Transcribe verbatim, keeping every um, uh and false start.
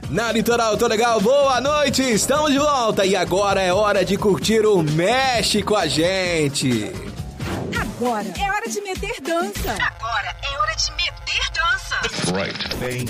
Na Litoral Tô Legal, boa noite, estamos de volta e agora é hora de curtir o Mexe com a Gente. Agora é hora de meter dança. Agora é hora de meter dança. Right. Bem.